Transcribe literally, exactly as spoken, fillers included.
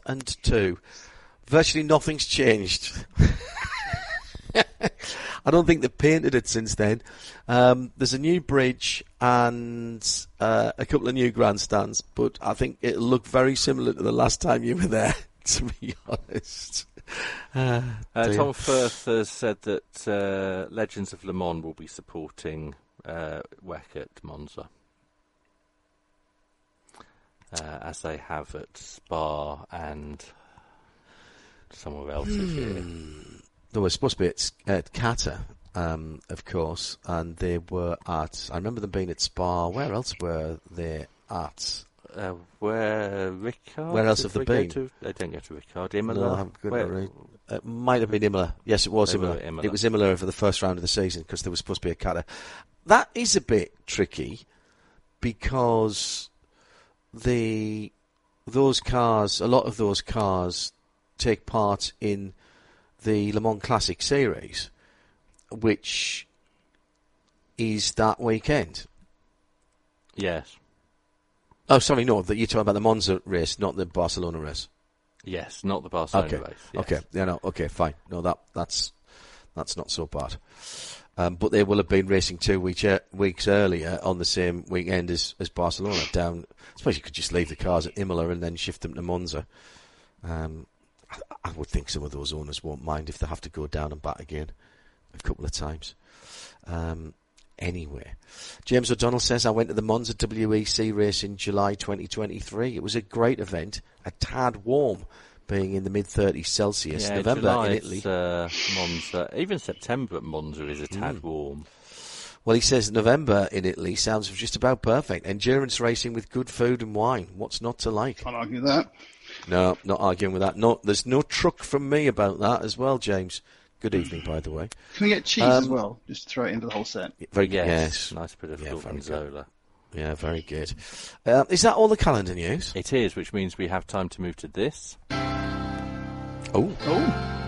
and two. Virtually nothing's changed. I don't think they've painted it since then. Um, there's a new bridge and uh, a couple of new grandstands, but I think it'll look very similar to the last time you were there, to be honest. Uh, uh, Tom Firth has said that uh, Legends of Le Mans will be supporting uh, W E C at Monza, uh, as they have at Spa and somewhere else this year. They were supposed to be at, at Qatar, um, of course, and they were at, I remember them being at Spa. Where else were they at? Uh, where Ricard? Where else have they been? To? They don't go to Ricard. Imola? No, I haven't got where, it right. It might have been Imola. Yes, it was Imola. Imola. It was Imola for the first round of the season because they were supposed to be at Qatar. That is a bit tricky because the those cars, a lot of those cars, take part in the Le Mans Classic Series, which is that weekend. Yes. Oh, sorry, no, that you're talking about the Monza race, not the Barcelona race. Yes, not the Barcelona okay. race. Yes. Okay, yeah, no, okay, fine. No, that that's that's not so bad. Um, but they will have been racing two weeks weeks earlier on the same weekend as, as Barcelona. Down, I suppose you could just leave the cars at Imola and then shift them to Monza. Um, I, I would think some of those owners won't mind if they have to go down and back again a couple of times. Um, anyway, James O'Donnell says, I went to the Monza W E C race in July twenty twenty-three. It was a great event, a tad warm, being in the mid thirties Celsius. Yeah, November July, in Italy. Uh, Monza, even September at Monza is a tad mm. warm. Well, he says November in Italy sounds just about perfect. Endurance racing with good food and wine. What's not to like? Can't argue that. No, not arguing with that. No, there's no truck from me about that as well, James. Good evening, by the way. Can we get cheese um, as well? Just to throw it into the whole set. Very yes. yes. Nice bit of yeah, Gorgonzola. Yeah, very good. Uh, is that all the calendar news? It is, which means we have time to move to this. Oh. Oh.